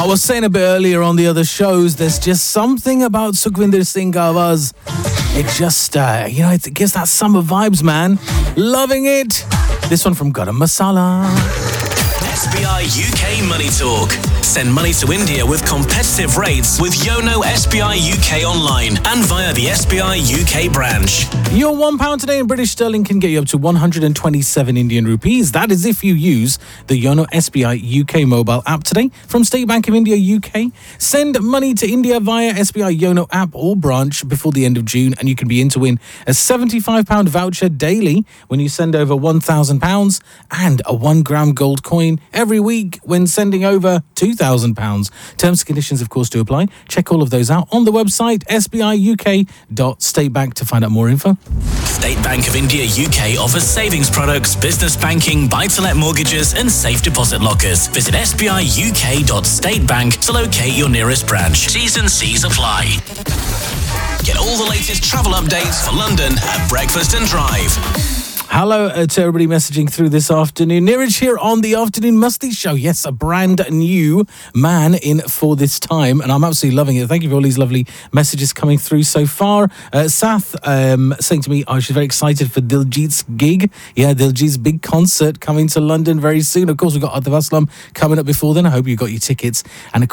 I was saying a bit earlier on the other shows, there's just something about Sukhvinder Singh Awaz. It just, it gives that summer vibes, man. Loving it. This one from Garam Masala. SBI UK Money Talk. Send money to India with competitive rates with Yono SBI UK online and via the SBI UK branch. Your £1 today in British sterling can get you up to 127 Indian rupees. That is if you use the Yono SBI UK mobile app today from State Bank of India UK. Send money to India via SBI Yono app or branch before the end of June, and you can be in to win a £75 voucher daily when you send over £1,000 and a 1 gram gold coin every week when sending over £2,000. Terms and conditions, of course, do apply. Check all of those out on the website sbiuk.statebank to find out more info. State Bank of India UK offers savings products, business banking, buy-to-let mortgages and safe deposit lockers. Visit sbiuk.statebank to locate your nearest branch. T's and C's apply. Get all the latest travel updates for London at Breakfast and Drive. Hello to everybody messaging through this afternoon. Neeraj here on the Afternoon Musty Show. Yes, a brand new man in for this time, and I'm absolutely loving it. Thank you for all these lovely messages coming through so far. Sath saying to me, she's very excited for Diljit's gig. Yeah, Diljit's big concert coming to London very soon. Of course, we've got Atif Aslam coming up before then. I hope you got your tickets. And of